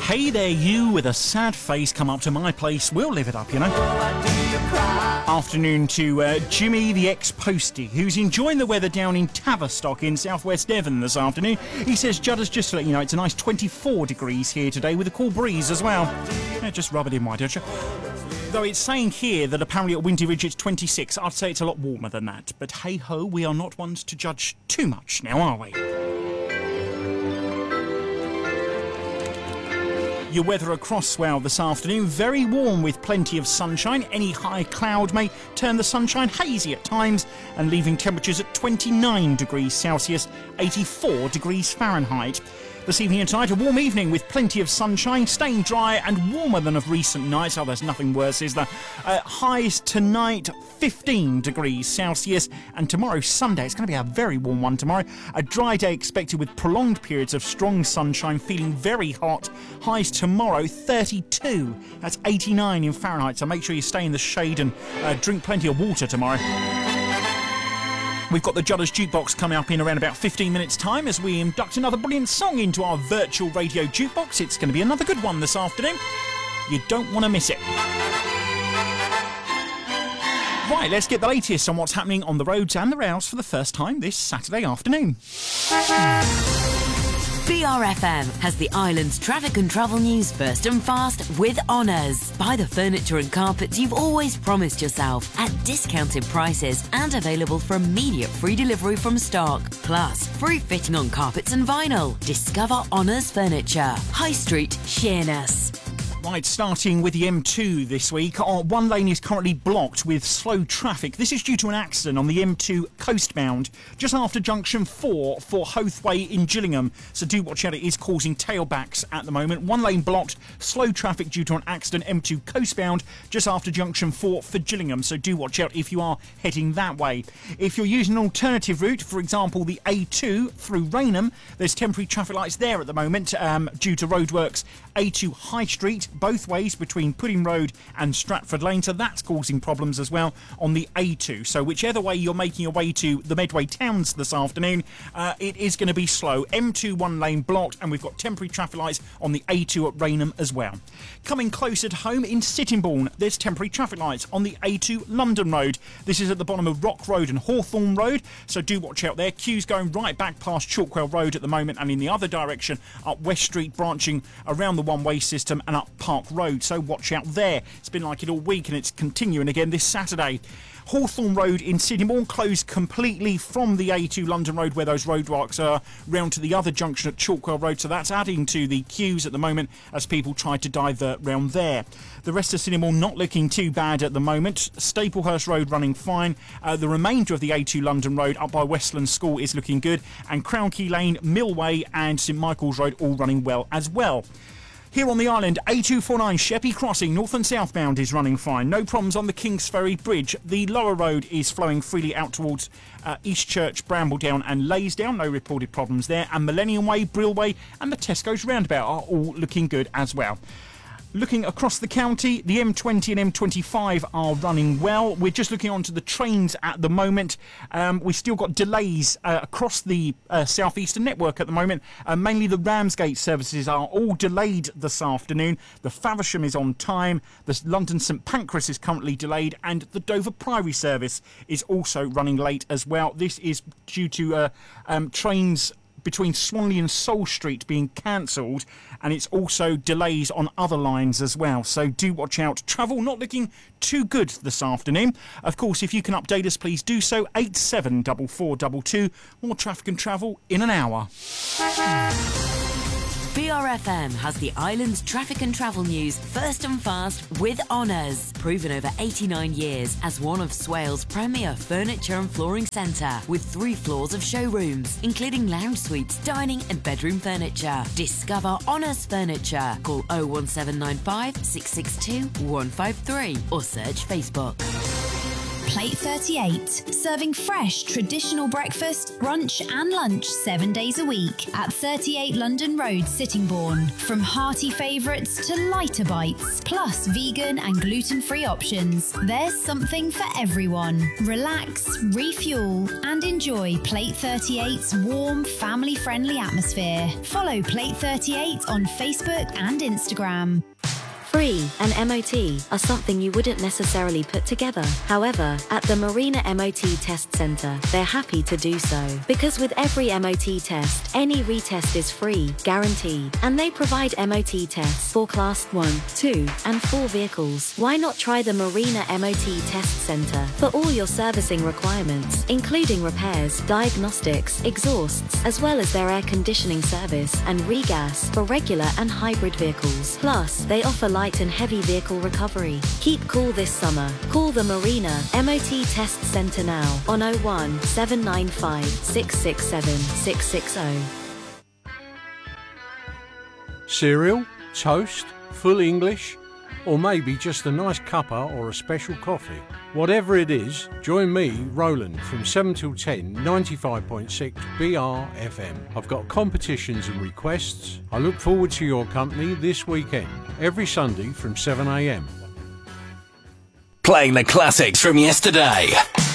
Hey there, you with a sad face, come up to my place, we'll live it up, you know. Afternoon to Jimmy the ex-postie, who's enjoying the weather down in Tavistock in southwest Devon this afternoon. He says, Judders, just to let you know, it's a nice 24 degrees here today with a cool breeze as well. Yeah, just rub it in, why don't you? Though it's saying here that apparently at Windy Ridge it's 26, I'd say it's a lot warmer than that. But hey-ho, we are not ones to judge too much now, are we? Your weather across well this afternoon, very warm with plenty of sunshine. Any high cloud may turn the sunshine hazy at times and leaving temperatures at 29 degrees Celsius, 84 degrees Fahrenheit. This evening and tonight, a warm evening with plenty of sunshine, staying dry and warmer than of recent nights. Oh, there's nothing worse, is there? Highs tonight, 15 degrees Celsius. And tomorrow, Sunday, it's going to be a very warm one tomorrow. A dry day expected with prolonged periods of strong sunshine, feeling very hot. Highs tomorrow, 32. That's 89 in Fahrenheit. So make sure you stay in the shade and drink plenty of water tomorrow. We've got the Judders Jukebox coming up in around about 15 minutes' time as we induct another brilliant song into our virtual radio jukebox. It's going to be another good one this afternoon. You don't want to miss it. Right, let's get the latest on what's happening on the roads and the rails for the first time this Saturday afternoon. BRFM has the island's traffic and travel news first and fast with Honours. Buy the furniture and carpets you've always promised yourself at discounted prices and available for immediate free delivery from stock. Plus, free fitting on carpets and vinyl. Discover Honours Furniture. High Street, Sheerness. Right, starting with the M2 this week. One lane is currently blocked with slow traffic. This is due to an accident on the M2 coastbound, just after junction 4 for Hothway in Gillingham. So do watch out, it is causing tailbacks at the moment. One lane blocked, slow traffic due to an accident, M2 coastbound, just after junction 4 for Gillingham. So do watch out if you are heading that way. If you're using an alternative route, for example the A2 through Rainham, there's temporary traffic lights there at the moment due to roadworks. A2 High Street, both ways between Pudding Road and Stratford Lane, so that's causing problems as well on the A2. So whichever way you're making your way to the Medway Towns this afternoon, it is going to be slow. M2 one lane blocked, and we've got temporary traffic lights on the A2 at Rainham as well. Coming closer to home in Sittingbourne, there's temporary traffic lights on the A2 London Road. This is at the bottom of Rock Road and Hawthorne Road, so do watch out there. Queues going right back past Chalkwell Road at the moment, and in the other direction up West Street, branching around the one-way system and up Park Road, so watch out there. It's been like it all week and it's continuing again this Saturday. Hawthorne Road in Sittingbourne closed completely from the A2 London Road where those roadworks are round to the other junction at Chalkwell Road, so that's adding to the queues at the moment as people try to divert round there. The rest of Sittingbourne not looking too bad at the moment. Staplehurst Road running fine. The remainder of the A2 London Road up by Westland School is looking good, and Crown Key Lane, Millway and St Michael's Road all running well as well. Here on the island, A249 Sheppey Crossing, north and southbound, is running fine. No problems on the Kingsferry Bridge. The lower road is flowing freely out towards Eastchurch, Brambledown and Laysdown. No reported problems there. And Millennium Way, Brillway and the Tesco's roundabout are all looking good as well. Looking across the county, the M20 and M25 are running well. We're just looking onto the trains at the moment. We've still got delays across the southeastern network at the moment. Mainly the Ramsgate services are all delayed this afternoon. The Faversham is on time. The London St Pancras is currently delayed, and the Dover Priory service is also running late as well. This is due to trains between Swanley and Soul Street being cancelled, and it's also delays on other lines as well, so do watch out. Travel not looking too good this afternoon. Of course, if you can update us, please do so. 874422. More traffic and travel in an hour. BRFM has the island's traffic and travel news first and fast with Honours. Proven over 89 years as one of Swale's premier furniture and flooring centre, with 3 floors of showrooms, including lounge suites, dining and bedroom furniture. Discover Honours Furniture. Call 01795 662 153 or search Facebook. Plate 38, serving fresh traditional breakfast, brunch and lunch 7 days a week at 38 London Road, Sittingbourne. From hearty favourites to lighter bites, plus vegan and gluten-free options, there's something for everyone. Relax, refuel and enjoy Plate 38's warm, family-friendly atmosphere. Follow Plate 38 on Facebook and Instagram. Free and MOT are something you wouldn't necessarily put together. However, at the Marina MOT Test Centre, they're happy to do so. Because with every MOT test, any retest is free, guaranteed, and they provide MOT tests for Class 1, 2, and 4 vehicles. Why not try the Marina MOT Test Centre for all your servicing requirements, including repairs, diagnostics, exhausts, as well as their air conditioning service and regas for regular and hybrid vehicles. Plus, they offer light and heavy vehicle recovery. Keep cool this summer. Call the Marina MOT Test Centre now on 01 795 667 660. Cereal, toast, full English, or maybe just a nice cuppa or a special coffee. Whatever it is, join me, Roland, from 7 till 10, 95.6 BRFM. I've got competitions and requests. I look forward to your company this weekend, every Sunday from 7 a.m. Playing the classics from yesterday.